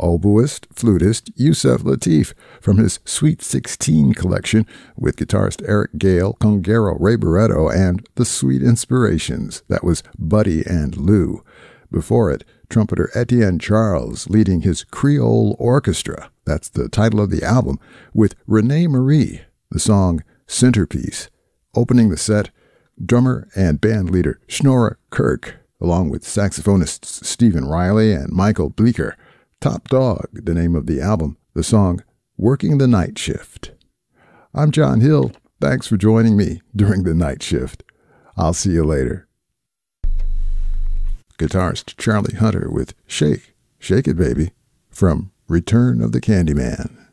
oboist, flutist Yusef Lateef from his Sweet 16 collection with guitarist Eric Gale, conguero Ray Barretto, and The Sweet Inspirations. That was Buddy and Lou. Before it, trumpeter Etienne Charles leading his Creole Orchestra, that's the title of the album, with Renee Marie, the song Centerpiece. Opening the set, drummer and band leader Schnorra Kirk, along with saxophonists Stephen Riley and Michael Bleeker. Top Dog, the name of the album, the song Working the Night Shift. I'm John Hill. Thanks for joining me during the night shift. I'll see you later. Guitarist Charlie Hunter with Shake, Shake It Baby, from Return of the Candyman.